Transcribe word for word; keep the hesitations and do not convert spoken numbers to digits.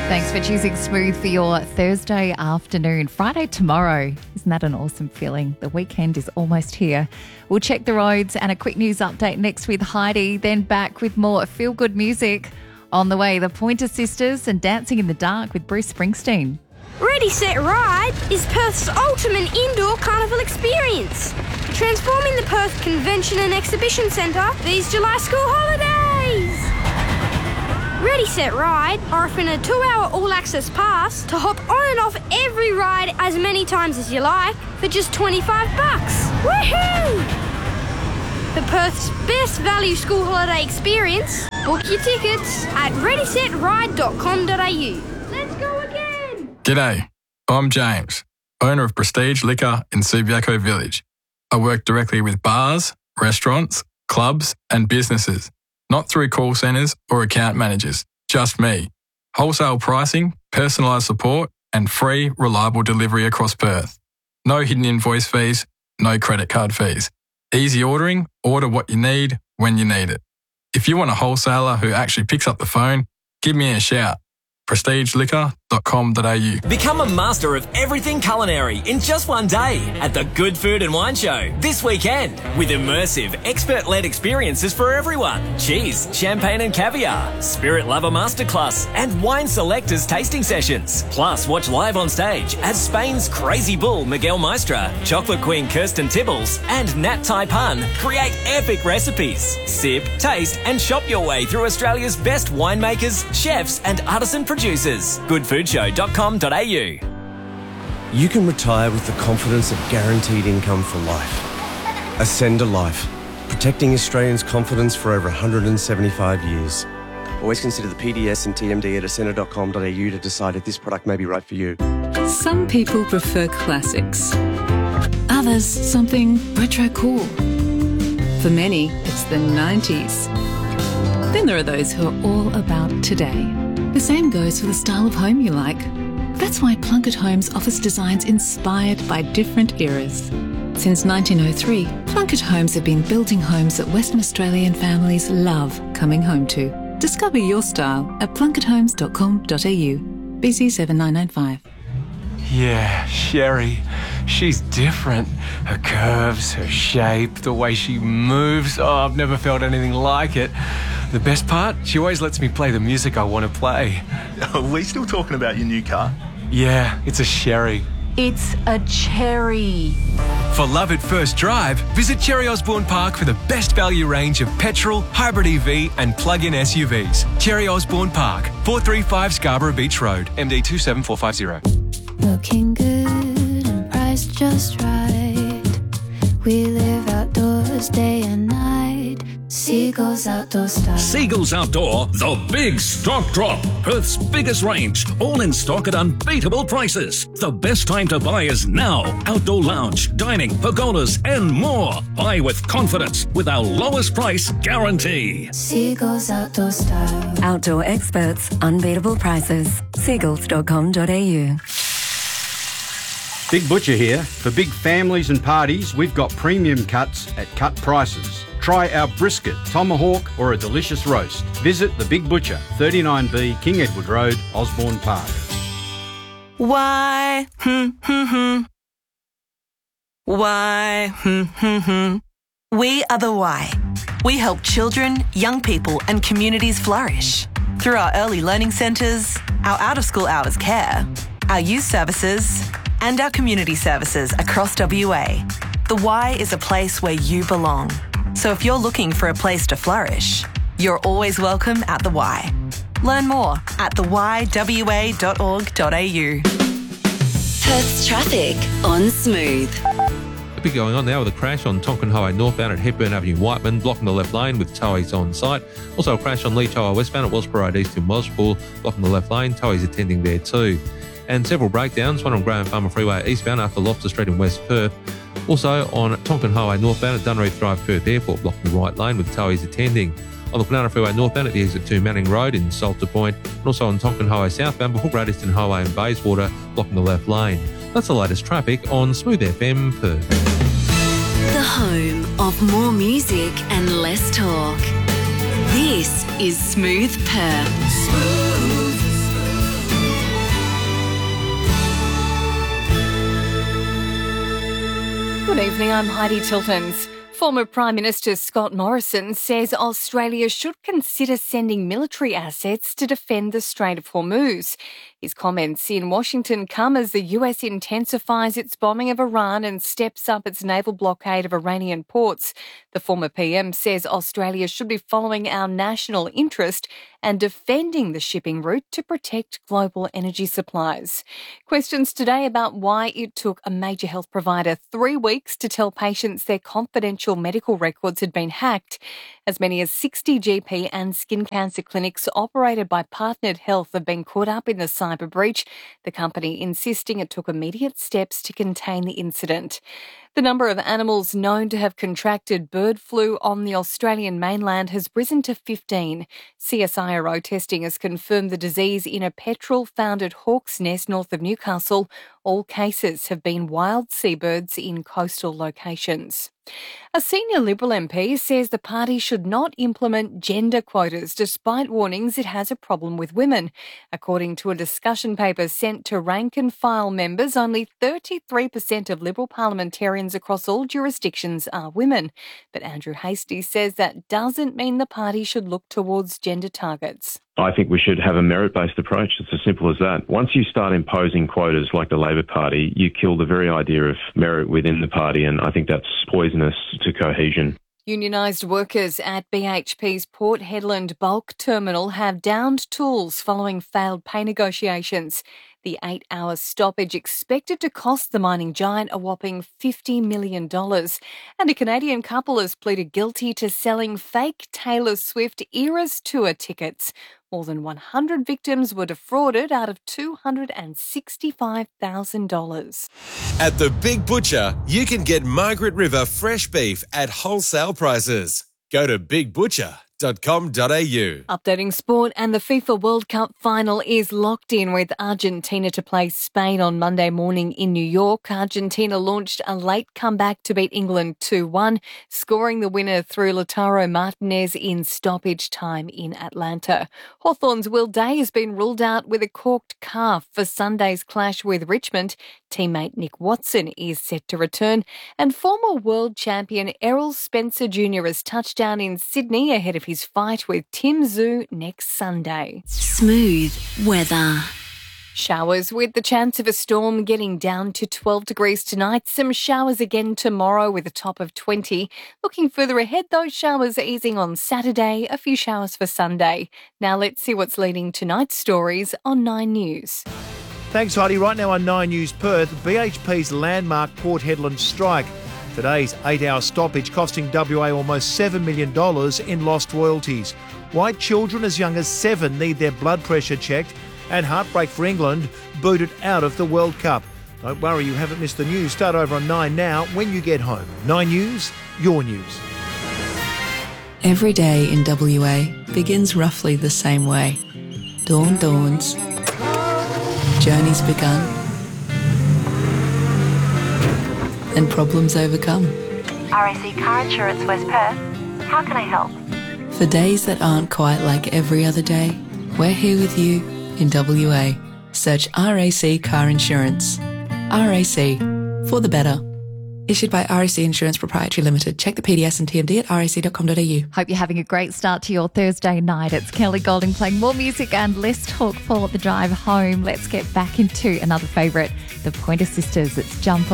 Thanks for choosing Smooth for your Thursday afternoon. Friday tomorrow. Isn't that an awesome feeling? The weekend is almost here. We'll check the roads and a quick news update next with Heidi. Then back with more feel-good music. On the way, the Pointer Sisters and Dancing in the Dark with Bruce Springsteen. Ready, Set, Ride is Perth's ultimate indoor carnival experience. Transforming the Perth Convention and Exhibition Centre these July school holidays. Ready, Set, Ride are offering a two-hour all-access pass to hop on and off every ride as many times as you like for just twenty-five bucks. Woohoo! The Perth's best value school holiday experience. Book your tickets at ready set ride dot com dot a u. Let's go again! G'day, I'm James, owner of Prestige Liquor in Subiaco Village. I work directly with bars, restaurants, clubs and businesses, not through call centres or account managers, just me. Wholesale pricing, personalised support and free, reliable delivery across Perth. No hidden invoice fees, no credit card fees. Easy ordering, order what you need when you need it. If you want a wholesaler who actually picks up the phone, give me a shout. prestige liquor dot com dot a u. Become a master of everything culinary in just one day at the Good Food and Wine Show this weekend with immersive, expert-led experiences for everyone. Cheese, champagne and caviar, spirit lover masterclass and wine selectors tasting sessions. Plus, watch live on stage as Spain's crazy bull Miguel Maestra, chocolate queen Kirsten Tibbles and Nat Taipan create epic recipes. Sip, taste and shop your way through Australia's best winemakers, chefs and artisan producers. good food show dot com dot a u. You can retire with the confidence of guaranteed income for life. Ascender Life, protecting Australians' confidence for over one hundred seventy-five years. Always consider the P D S and T M D at ascender dot com dot a u to decide if this product may be right for you. Some people prefer classics. Others, something retro cool. For many, it's the nineties. Then there are those who are all about today. The same goes for the style of home you like. That's why Plunkett Homes offers designs inspired by different eras. Since nineteen oh three, Plunkett Homes have been building homes that Western Australian families love coming home to. Discover your style at plunkett homes dot com dot a u. B C seven nine nine five. Yeah, Sherry. She's different. Her curves, her shape, the way she moves. Oh, I've never felt anything like it. The best part? She always lets me play the music I want to play. Are we still talking about your new car? Yeah, it's a Sherry. It's a cherry. For love at first drive, visit Cherry Osborne Park for the best value range of petrol, hybrid E V and plug-in S U Vs. Cherry Osborne Park, four thirty-five Scarborough Beach Road, M D two seven four five zero. Looking good and priced just right. We live outdoors day and night. Seagulls Outdoor Style. Seagulls Outdoor, the big stock drop. Perth's biggest range, all in stock at unbeatable prices. The best time to buy is now. Outdoor lounge, dining, pergolas and more. Buy with confidence with our lowest price guarantee. Seagulls Outdoor Style. Outdoor experts, unbeatable prices. seagulls dot com dot a u. Big Butcher here. For big families and parties, we've got premium cuts at cut prices. Try our brisket, tomahawk or a delicious roast. Visit The Big Butcher, thirty-nine B King Edward Road, Osborne Park. Why? Hmm, hmm, hmm. Why? Hmm, hmm, hmm. We are the Why. We help children, young people and communities flourish. Through our early learning centres, our out-of-school hours care, our youth services and our community services across W A. The Y is a place where you belong. So if you're looking for a place to flourish, you're always welcome at The Y. Learn more at the y w a dot org dot a u. Perth's traffic on Smooth. A bit going on now with a crash on Tonkin Highway northbound at Hepburn Avenue, Whiteman, blocking the left lane with towies on site. Also a crash on Leach Highway westbound at Wellsborough Road east in Wellspool, blocking the left lane, towies attending there too. And several breakdowns, one on Graham Farmer Freeway eastbound after Lobster Street in West Perth. Also on Tonkin Highway northbound at Dunreath Drive, Perth Airport, blocking the right lane with towies attending. On the Kwinana Freeway northbound at the exit to Manning Road in Salter Point, and also on Tonkin Highway southbound before Great Eastern Highway in Bayswater, blocking the left lane. That's the latest traffic on Smooth F M Perth. The home of more music and less talk. This is Smooth Perth. Smooth. evening, I'm Heidi Tiltons. Former Prime Minister Scott Morrison says Australia should consider sending military assets to defend the Strait of Hormuz. His comments in Washington come as the U S intensifies its bombing of Iran and steps up its naval blockade of Iranian ports. The former P M says Australia should be following our national interest and defending the shipping route to protect global energy supplies. Questions today about why it took a major health provider three weeks to tell patients their confidential medical records had been hacked. As many as sixty G P and skin cancer clinics operated by Partnered Health have been caught up in the cyber breach, the company insisting it took immediate steps to contain the incident. The number of animals known to have contracted bird flu on the Australian mainland has risen to fifteen. C S I R O testing has confirmed the disease in a petrel found at Hawk's Nest north of Newcastle. All cases have been wild seabirds in coastal locations. A senior Liberal M P says the party should not implement gender quotas despite warnings it has a problem with women. According to a discussion paper sent to rank and file members, only thirty-three percent of Liberal parliamentarians across all jurisdictions are women. But Andrew Hastie says that doesn't mean the party should look towards gender targets. I think we should have a merit-based approach. It's as simple as that. Once you start imposing quotas like the Labor Party, you kill the very idea of merit within the party, and I think that's poisonous to cohesion. Unionised workers at B H P's Port Hedland bulk terminal have downed tools following failed pay negotiations. The eight-hour stoppage expected to cost the mining giant a whopping fifty million dollars. And a Canadian couple has pleaded guilty to selling fake Taylor Swift Eras Tour tickets. More than one hundred victims were defrauded out of two hundred sixty-five thousand dollars. At the Big Butcher, you can get Margaret River fresh beef at wholesale prices. Go to big butcher dot com dot a u. Updating sport, and the FIFA World Cup final is locked in with Argentina to play Spain on Monday morning in New York. Argentina launched a late comeback to beat England two one, scoring the winner through Lautaro Martinez in stoppage time in Atlanta. Hawthorn's Will Day has been ruled out with a corked calf for Sunday's clash with Richmond. Teammate Nick Watson is set to return, and former world champion Errol Spencer Junior has touched down in Sydney ahead of his fight with Tim Tszyu next Sunday. Smooth weather. Showers with the chance of a storm, getting down to twelve degrees tonight. Some showers again tomorrow with a top of twenty. Looking further ahead, those showers easing on Saturday, a few showers for Sunday. Now let's see what's leading tonight's stories on Nine News. Thanks, Heidi. Right now on Nine News Perth, B H P's landmark Port Hedland strike. Today's eight-hour stoppage costing W A almost seven million dollars in lost royalties. Why children as young as seven need their blood pressure checked, and heartbreak for England, booted out of the World Cup. Don't worry, you haven't missed the news. Start over on Nine now when you get home. Nine News, your news. Every day in W A begins roughly the same way. Dawn dawns. Journey's begun. And problems overcome. R A C Car Insurance West Perth. How can I help? For days that aren't quite like every other day, we're here with you in W A. Search R A C Car Insurance. R A C, for the better. Issued by R A C Insurance Proprietary Limited. Check the P D S and T M D at r a c dot com dot a u. Hope you're having a great start to your Thursday night. It's Kelly Golding playing more music and less talk for the drive home. Let's get back into another favourite, the Pointer Sisters. It's Jump